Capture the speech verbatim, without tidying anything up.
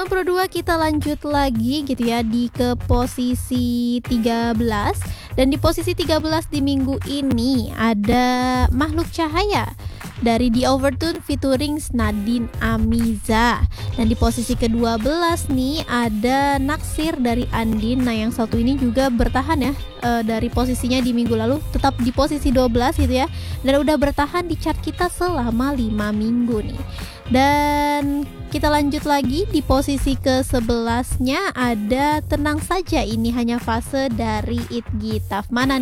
Sobat Pro dua, kita lanjut lagi gitu ya di ke posisi tiga belas. Dan di posisi tiga belas di minggu ini ada Makhluk Cahaya dari The Overtune featuring Nadine Amiza. Dan di posisi kedua belas nih ada Naksir dari Andin. Nah yang satu ini juga bertahan ya e, dari posisinya di minggu lalu, tetap di posisi dua belas gitu ya. Dan udah bertahan di chart kita selama lima minggu nih. Dan kita lanjut lagi di posisi ke sebelasnya ada Tenang Saja, Ini Hanya Fase dari It Gitaf. Mana